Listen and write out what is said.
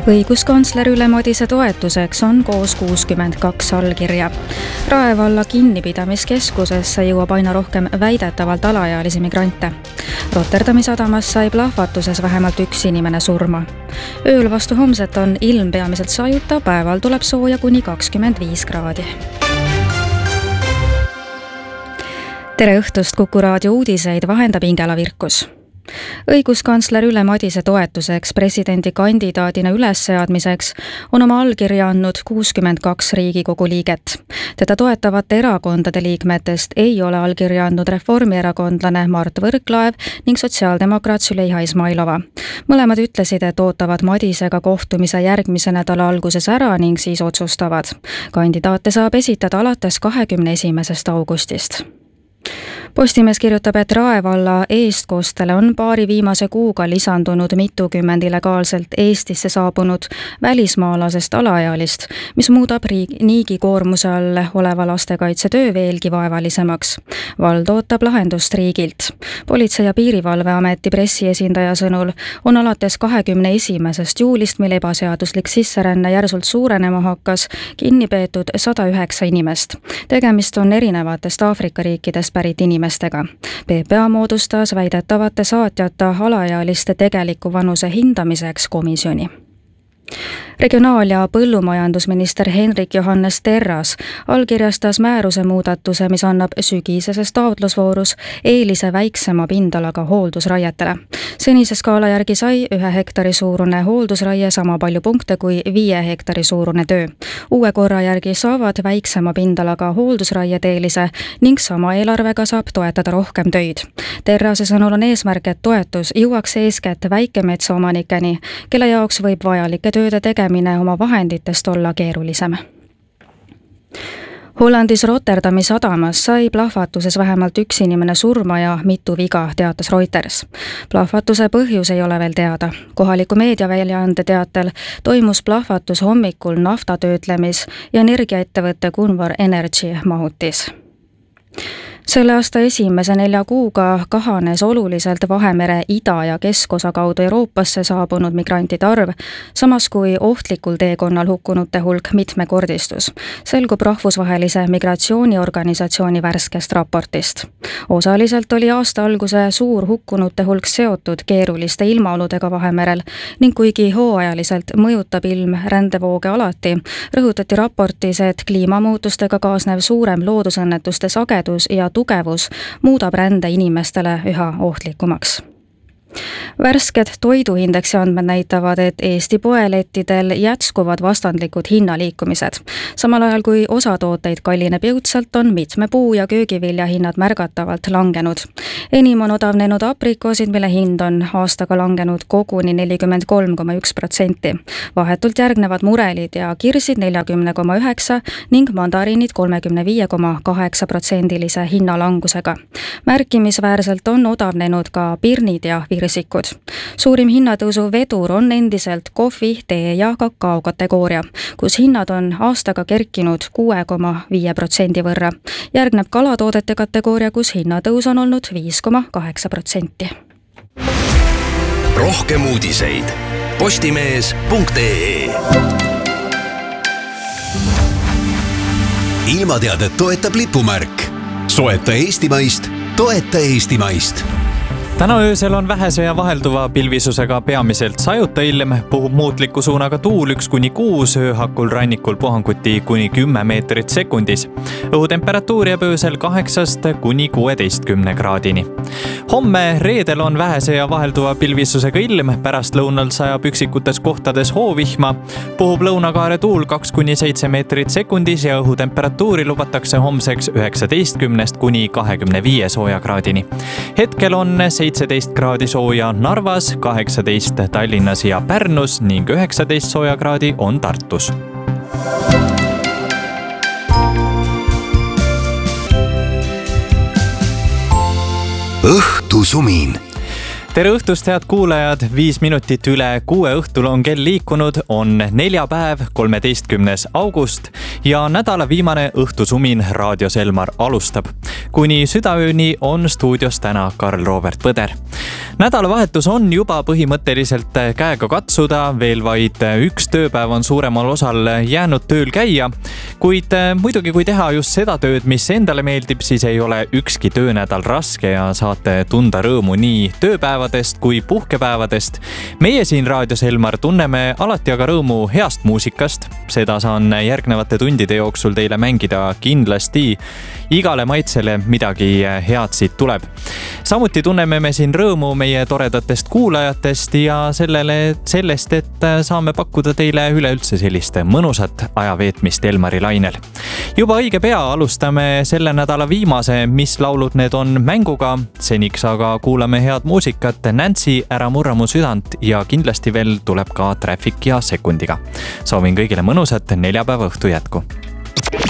Õiguskantsler Ülle Madise toetuseks on koos 62 allkirja. Rae valla kinnipidamiskeskusesse jõuab aina rohkem väidetavalt alaealisi migrante. Rotterdami sadamas sai plahvatuses vähemalt üks inimene surma. Ööl vastu homset on ilm peamiselt sajuta, päeval tuleb sooja kuni 25 kraadi. Tere õhtust, Kuku raadio uudiseid vahendab Ingela Virkus. Õiguskantsler Ülle Madise toetuseks presidendikandidaadina ülesseadmiseks on oma allkirja andnud 62 Riigikogu liiget. Teda toetavate erakondade liikmetest ei ole allkirja andnud reformierakondlane Mart Võrklaev ning sotsiaaldemokraat Züleyxa Izmailova. Mõlemad ütlesid, et ootavad Madisega kohtumise järgmise nädala alguses ära ning siis otsustavad. Kandidaate saab esitada alates 21. augustist. Postimees kirjutab, et Rae valla eestkostele on paari viimase kuuga lisandunud mitukümmend illegaalselt Eestisse saabunud välismaalasest alaealist, mis muudab niigi koormuse all oleva lastekaitsetöö veelgi vaevalisemaks. Vald ootab lahendust riigilt. Politsei- ja Piirivalveameti pressiesindaja sõnul on alates 21. juulist, mil ebaseaduslik sisseränne järsult suurenema hakkas, kinni peetud 109 inimest. Tegemist on erinevatest Aafrika riikidest pärit inimestega. PPA moodustas väidetavate saatjata alaealiste tegeliku vanuse hindamiseks komisjoni. Regionaal- ja põllumajandusminister Hendrik Johannes Terras allkirjastas määruse muudatuse, mis annab sügiseses taotlusvoorus eelise väiksema pindalaga hooldusraietele. Senise skaala järgi sai 1 hektari suurune hooldusraie sama palju punkte kui 5 hektari suurune töö. Uue korra järgi saavad väiksema pindalaga hooldusraied eelise ning sama eelarvega saab toetada rohkem töid. Terrase sõnul on eesmärk, et toetus jõuaks eeskätt väikemetsaomanikeni, kelle jaoks võib vajalike tööde tegemine oma vahenditest olla keerulisem. Hollandis Rotterdami sadamas sai plahvatuses vähemalt üks inimene surma ja mitu viga, teatas Reuters. Plahvatuse põhjus ei ole veel teada. Kohaliku meediaväljaande teatel toimus plahvatus hommikul naftatöötlemis- ja energiaettevõtte Gunvor Energy mahutis. Selle aasta esimese 4 kuuga kahanes oluliselt Vahemere ida- ja keskosa kaudu Euroopasse saabunud migrantide arv, samas kui ohtlikul teekonnal hukkunute hulk mitmekordistus, selgub rahvusvahelise migratsiooniorganisatsiooni värskest raportist. Osaliselt oli aasta alguse suur hukkunute hulk seotud keeruliste ilmaoludega Vahemerel ning kuigi hooajaliselt mõjutab ilm rändevooge alati, rõhutati raportis, et kliimamuutustega kaasnev suurem loodusõnnetuste sagedus ja tugevus muudab rände inimestele üha ohtlikumaks. Värsked toiduindeksi andmed näitavad, et Eesti poelettidel jätskuvad vastandlikud hinnaliikumised. Samal ajal kui osa tooteid kallineb jõudsalt, on mitme puu- ja köögivilja hinnad märgatavalt langenud. Enim on odavnenud aprikoosid, mille hind on aastaga langenud koguni 43,1%. Vahetult järgnevad murelid ja kirsid 40,9% ning mandariinid 35,8% hinnalangusega. Märkimisväärselt on odavnenud ka pirnid ja virsikud. Suurim hinnatõusu vedur on endiselt kohvi, tee ja kakao kategooria, kus hinnad on aastaga kerkinud 6,5% võrra. Järgneb kalatoodete kategooria, kus hinnatõus on olnud 5,8%. Rohkem uudiseid postimees.ee. Ilmateadet toetab lipumärk. Soeta eestimaist, toeta eestimaist. Täna öösel on vähese ja vahelduva pilvisusega peamiselt sajuta ilm, puhub muutliku suunaga tuul 1-6, ööhakul rannikul puhanguti kuni 10 meetrit sekundis. Õhutemperatuur jääb öösel 8-16 kraadini. Homme reedel on vähese ja vahelduva pilvisusega ilm, pärast lõunal sajab üksikutes kohtades hoovihma, puhub lõunakaare tuul 2-7 meetrit sekundis ja õhutemperatuuri lubatakse homseks 19-25 soojakraadini. Hetkel on 17 kraadi sooja Narvas, 18 Tallinnas ja Pärnus ning 19 soojakraadi on Tartus. Õhtusumin. tere õhtust, head kuulajad, 5 minutit üle 6 õhtul on kell liikunud, on neljapäev, 13. august ja nädala viimane õhtusumin Raadio Selmar alustab. Kuni südaööni on stuudios täna Karl Robert Põder. Nädalavahetus on juba põhimõtteliselt käega katsuda, veel vaid 1 tööpäev on suuremal osal jäänud tööl käia, kuid muidugi kui teha just seda tööd, mis endale meeldib, siis ei ole ükski töönädal raske ja saate tunda rõõmu nii tööpäevadest kui puhkepäevadest. Meie siin Raadio Selmar tunneme alati aga rõõmu heast muusikast, seda saan järgnevate tundide jooksul teile mängida kindlasti. Igale maitsele midagi head siit tuleb. Samuti tunneme me siin rõõmu meie toredatest kuulajatest ja sellest, et saame pakkuda teile üleüldse sellist mõnusat ajaveetmist Elmari lainel. Juba õige pea alustame selle nädala viimase, mis laulud need on mänguga. Seniks aga kuulame head muusikat Nancy, Ära murra mu südant ja kindlasti veel tuleb ka Traffic ja Sekundiga. Soovin kõigile mõnusat neljapäeva õhtu jätku.